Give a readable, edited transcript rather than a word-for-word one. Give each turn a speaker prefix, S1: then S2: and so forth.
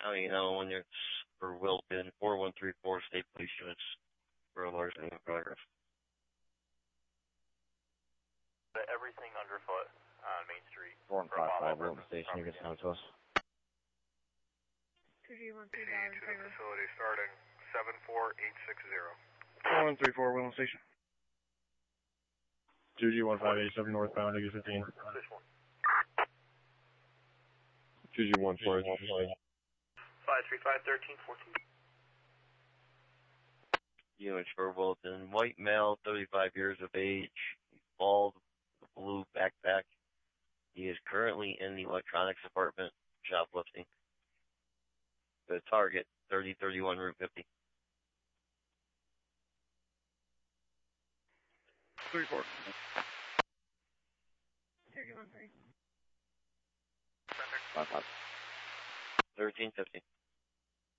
S1: How you know when it's for Wilton, 4134 state police units for a large in progress.
S2: Everything underfoot on Main Street.
S3: 455 Wilton Station, you can sound to us.
S4: 2G13 to the facility starting 74860.
S1: 4134 Wilton Station.
S3: 2G1587 northbound, exit 15.
S5: 2G14.
S2: 535-1314.
S1: Units for Wilton. White male, 35 years of age, bald, blue backpack. He is currently in the electronics department, shoplifting. The target, 3031 Route 50.
S4: 34. 313.
S1: 1350.